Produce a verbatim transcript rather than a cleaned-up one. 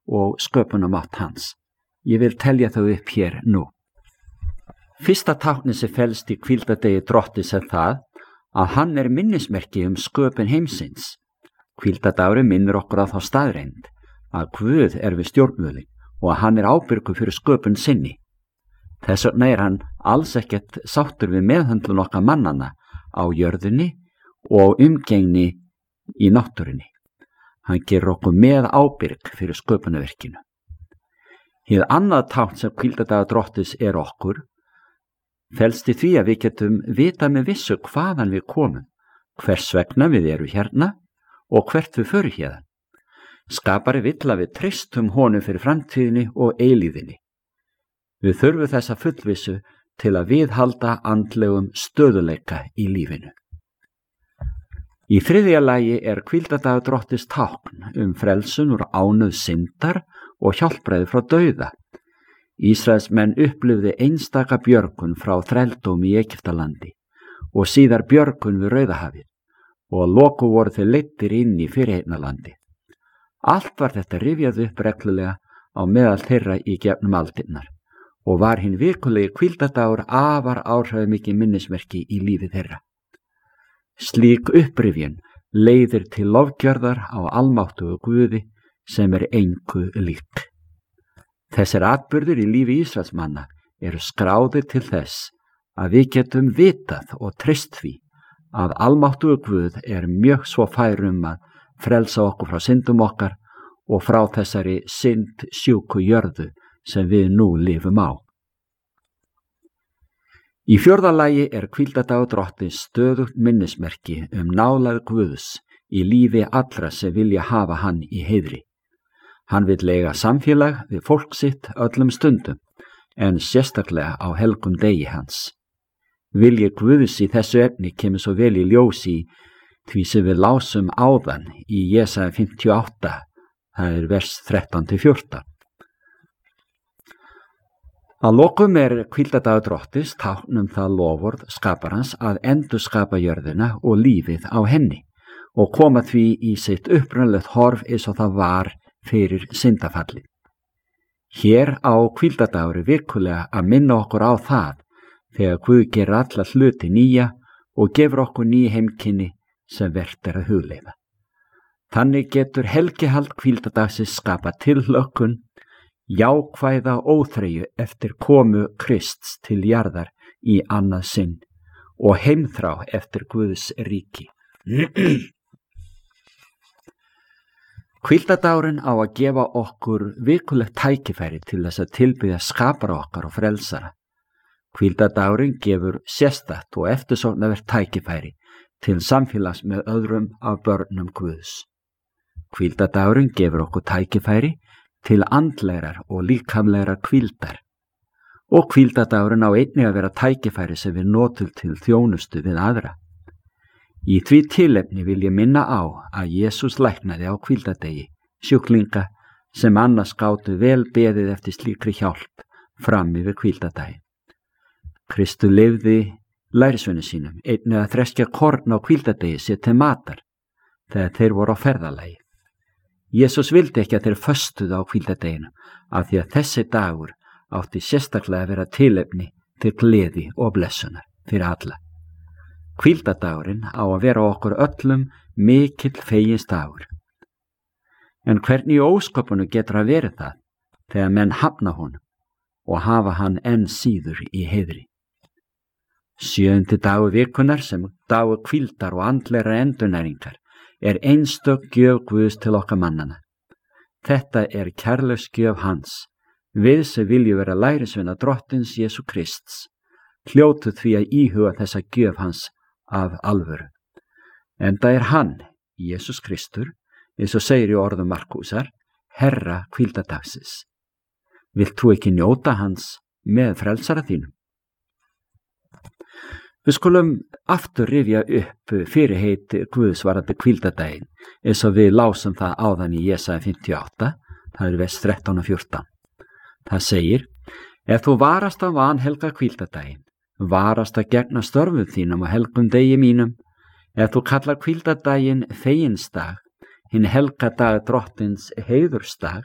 og sköpunarmátt hans. Ég vil telja þau upp hér nú. Fyrsta táknið sem felst í hvíldardegi Drottins er það að hann er minnismerki um sköpun heimsins. Hvíldardagurinn minnir okkur á þá staðreynd að Guð er við stjórnvölin og að hann er ábyrgur fyrir sköpun sinni. Þess vegna er hann alls ekkert sáttur við meðhöndlun okkar mannanna á jörðinni og umgengni í náttúrunni. Hann gerir okkur með ábyrg fyrir sköpunarverkinu. Hið annað tákn sem hvíldardagur Drottins er okkur felst í því að við getum vitað með vissu hvaðan við komum, hvers vegna við eru hérna og hvert við förum hérna. Skapari vill að við treystum honum fyrir framtíðinni og eilíðinni. Við þurfum þessa fullvissu til að viðhalda andlegum stöðuleika í lífinu. Í þriðja lagi er hvíldardagur Drottins tákn um frelsun úr ánauð syndar og hjálpræði frá dauða. Ísraelsmenn upplifði einstaka björgun frá þrældómi í Egyptalandi og síðar björgun við Rauðahafið og að lokum voru þeir leiddir inn í fyrirheignarlandi. Allt var þetta rifjað upp reglulega á meðal þeirra í gegnum aldirnar og var hinn virkulegi hvíldardagur afar áhrifamikið minnismerki í lífi þeirra. Slík upprifjun leiðir til lofgjörðar á almáttugu Guði sem er engu lík. Þessir atburðir í lífi Ísraelsmanna eru skráðir til þess að við getum vitað og treyst því að almáttugu Guð er mjög svo fær um að frelsa okkur frá syndum okkar og frá þessari syndsjúku jörðu sem við nú lifum á. Í fjórða lagi er hvíldardagur Drottins stöðugt minnismerki um nálægð Guðs í lífi allra sem vilja hafa hann í heiðri. Hann vill eiga samfélag við fólk sitt öllum stundum, en sérstaklega á helgum degi hans. Vilji Guðs í þessu efni kemur svo vel í ljós í því sem við lásum áðan í Jesaja fimmtíu og átta, það er vers þrettán til fjórtán. Að lokum er hvíldardagur Drottins tákn um það loforð skaparans að endurskapa jörðina og lífið á henni og koma því í sitt upprunalegt horf eins og það var fyrir syndafallið. Hér á hvíldardagur er virkulega að minna okkur á það þegar Guð gerir alla hluti nýja og gefur okkur ný heimkynni sem vert er að hugleiða. Þannig getur helgihald hvíldardagsins skapa tilhlökkun, jákvæða óþreyju eftir komu Krists til jarðar í annað sinn og heimþrá eftir Guðs ríki. Hvíldardagurinn á að gefa okkur virkulegt tækifæri til þess að tilbiðja skapara okkar og frelsara. Hvíldardagurinn gefur sérstakt og eftirsóknarvert tækifæri til samfélags með öðrum af börnum Guðs. Hvíldardagurinn gefur okkur tækifæri til andlegrar og líkamlegrar hvíldar og hvíldardagurinn á einnig að vera tækifæri sem við notum til þjónustu við aðra. Í því tilefni vil ég minna á að Jesús læknaði á hvíldardegi sjúklinga sem annars gátu vel beðið eftir slíkri hjálp fram yfir hvíldardaginn. Kristur leyfði lærisveinum sínum einnig að þreskja korn á hvíldardegi sér til matar þegar þeir voru á ferðalagi. Jesús vildi ekki að þeir föstuðu á hvíldardeginu af því að þessi dagur átti sérstaklega að vera tilefni til gleði og blessunar fyrir alla. Hvíldardagurinn á að vera okkur öllum mikill fegins dagur. En hvernig í ósköpunu getur að vera það þegar menn hafna honum og hafa hann enn síður í heiðri? Sjöundi dagur vikunar sem dagur hvíldar og andleira endurnæringar er einstök gjöf Guðs til okkar mannana. Þetta er kærleiksgjöf hans, við sem viljum vera lærisveina Drottins Jesú Krists, hljótu því að íhuga þessa gjöf hans af alvöru. Enda er hann, Jesús Kristur, eins og segir í orðum Markúsar, Herra hvíldardagsins. Vilt þú ekki njóta hans með frelsara þínum? Við skulum aftur rifja upp fyrirheit Guðs varðandi hvíldardaginn eins og við lásum það áðan í Jesaja fimmtíu og átta, það er vers þrettán og fjórtán. Það segir, ef þú varast að vanhelga hvíldardaginn, varast að gegna störfum þínum og helgum degi mínum, ef þú kallar hvíldardaginn feginsdag, hinn helga dag Drottins heiðursdag,